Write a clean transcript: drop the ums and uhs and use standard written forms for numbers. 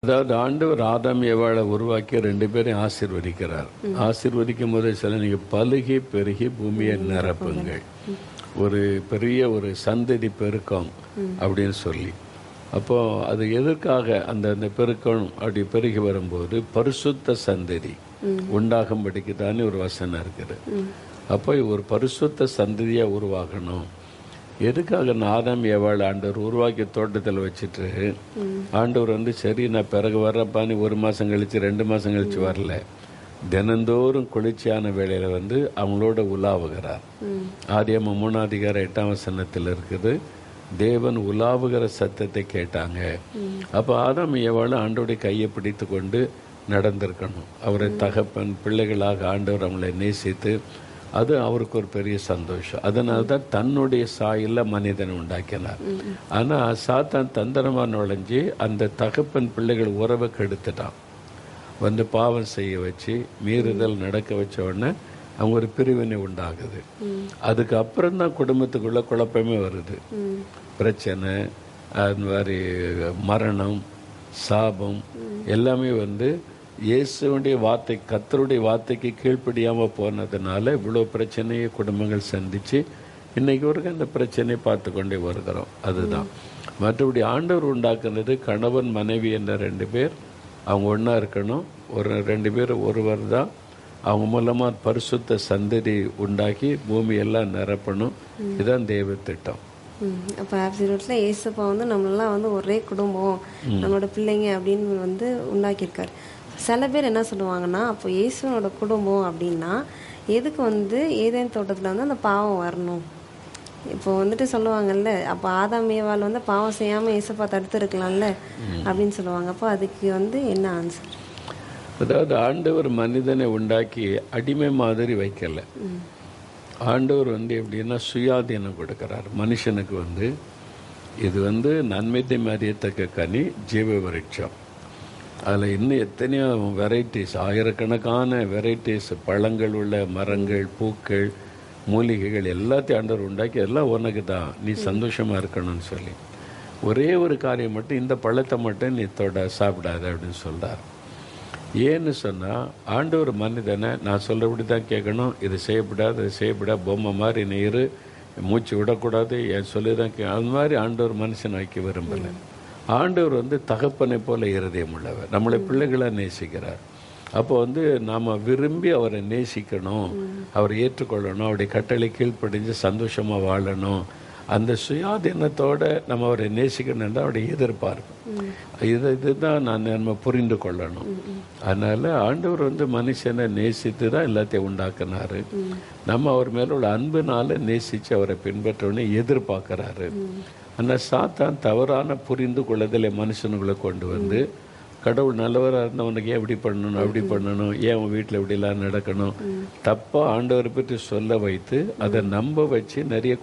அதாவது ஆண்டவர் ஆதாம் ஏவாளை உருவாக்கி 2 பேரையும் ஆசீர்வதிக்கிறார். ஆசீர்வதிக்கும் போது சில நீங்க பலுகி பெருகி பூமியை நிரப்புங்கள், ஒரு பெரிய ஒரு சந்ததி பெருக்கம் அப்படின்னு சொல்லி. அப்போ அது எதற்காக அந்த அந்த பெருக்கம் அப்படி பெருகி வரும்போது பரிசுத்த சந்ததி உண்டாகும்படிக்கு தானே ஒரு வசனம் இருக்குது. அப்போ ஒரு பரிசுத்த சந்ததியா உருவாகணும். எதுக்காக ஆதாம் ஏவாள் ஆண்டவர் உருவாக்கி தோட்டத்தில் வச்சுட்டு ஆண்டவர் சரி நான் பிறகு வர்றப்பான்னு 1 மாதம் கழிச்சு 2 மாதம் கழிச்சு வரல, தினந்தோறும் குளிர்ச்சியான வேளையில அவங்களோட உலாவுகிறார். ஆதியாகமம் 3ஆம் அதிகாரம் 8ஆம் வசனத்தில் இருக்குது, தேவன் உலாவுகிற சத்தத்தை கேட்டாங்க. அப்போ ஆதாம் ஏவாள் ஆண்டோடைய கையை பிடித்து கொண்டு நடந்திருக்கணும். அவரை தகப்பன் பிள்ளைகளாக ஆண்டவர் அவங்களை நேசித்து, அது அவருக்கு ஒரு பெரிய சந்தோஷம். அதனால தான் தன்னுடைய சாயல்ல மனிதனை உண்டாக்கினார். ஆனால் சாத்தான் தந்திரமாக நுழைஞ்சி அந்த தகப்பன் பிள்ளைகள் உறவை கெடுத்துட்டான். பாவம் செய்ய வச்சு மீறுதல் நடக்க வச்ச உடனே அவங்க ஒரு பிரிவினை உண்டாகுது. அதுக்கு அப்புறம் தான் குடும்பத்துக்குள்ள குழப்பமே வருது. பிரச்சனை, அது மாதிரி மரணம், சாபம் எல்லாமே இயேசுடைய வார்த்தை, கர்த்தருடைய வார்த்தைக்கு கீழ்ப்படியாமல் போனதுனால இவ்வளோ பிரச்சனையை குடும்பங்கள் சந்தித்து இன்னைக்கு வரைக்கும் அந்த பிரச்சனையை பார்த்து கொண்டே வருகிறோம். அதுதான். மற்றபடி ஆண்டவர் உண்டாக்குனது கணவன் மனைவி என்ற 2 பேர் அவங்க ஒன்றா இருக்கணும். 2 பேர் ஒருவர் தான். அவங்க மூலமாக பரிசுத்த சந்ததி உண்டாக்கி பூமியெல்லாம் நிரப்பணும். இதுதான் தெய்வ திட்டம். அப்போ ஆப்சல்யூட்ல ஏசப்பா நம்மளெல்லாம் ஒரே குடும்பம், நம்மளோட பிள்ளைங்க அப்படின்னு உண்டாக்கியிருக்காரு. சில பேர் என்ன சொல்லுவாங்கன்னா, அப்போ இயேசுவோட குடும்பம் அப்படின்னா எதுக்கு ஏதேன் தோட்டத்தில் அந்த பாவம் வரணும்? இப்போ சொல்லுவாங்கல்ல, அப்போ ஆதாம் ஏவாள் பாவம் செய்யாமல் ஏசப்பா தடுத்து இருக்கலாம்ல அப்படின்னு சொல்லுவாங்க. அப்போ அதுக்கு என்ன ஆன்சர்? அதாவது ஆண்டவர் மனிதனை உண்டாக்கி அடிமை மாதிரி வைக்கல. ஆண்டவர் எப்படின்னா சுயாதீனம் கொடுக்கிறார் மனுஷனுக்கு. இது நன்மைத்தை அறியத்தக்க கனி ஜீவ விருட்சம். அதில் இன்னும் எத்தனையோ வெரைட்டிஸ், ஆயிரக்கணக்கான வெரைட்டிஸ், பழங்கள் உள்ள மரங்கள், பூக்கள், மூலிகைகள் எல்லாத்தையும் ஆண்டவர் உண்டாக்கி எல்லாம் உனக்கு தான், நீ சந்தோஷமாக இருக்கணும்னு சொல்லி. ஒரே ஒரு காரியம் மட்டும், இந்த பழத்தை மட்டும் நீ சாப்பிடாத அப்படின்னு சொல்கிறார். ஏன்னு சொன்னால் ஆண்டவர் மனிதனை நான் சொல்கிறபடி தான் கேட்கணும், இது செய்யப்படாது இது செய்யப்படாது, பொம்மை மாதிரி நீர் மூச்சு விடக்கூடாது, என் சொல்லி தான் அது மாதிரி ஆண்டவர் மனுஷன் வைக்க விரும்பலை. ஆண்டவர் தகப்பனை போல இருதயம் உள்ளவர், நம்மளை பிள்ளைகளை நேசிக்கிறார். அப்போ நாம் விரும்பி அவரை நேசிக்கணும், அவரை ஏற்றுக்கொள்ளணும், அவருடைய கட்டளை கீழ்ப்படிஞ்சு சந்தோஷமாக வாழணும். அந்த சுயாதீனத்தோட நம்ம அவரை நேசிக்கணும் தான் அவருடைய எதிர்பார்ப்பு. இதுதான் நம்ம புரிந்து கொள்ளணும். அதனால ஆண்டவர் மனுஷனை நேசித்து தான் எல்லாத்தையும் உண்டாக்குனாரு. நம்ம அவர் மேல உள்ள அன்புனால நேசித்து அவரை பின்பற்றோன்னு எதிர்பார்க்கிறாரு. ஆனால் சாத்தான் தவறான புரிந்து கொள்ளுதலை மனுஷனுக்குள்ளே கொண்டு கடவுள் நல்லவராக இருந்தவனுக்கு ஏன் இப்படி பண்ணணும் அப்படி பண்ணணும், ஏன் அவன் வீட்டில் இப்படிலாம் நடக்கணும், தப்பாக ஆண்டவரை பற்றி சொல்ல வைத்து அதை நம்ப வச்சு நிறைய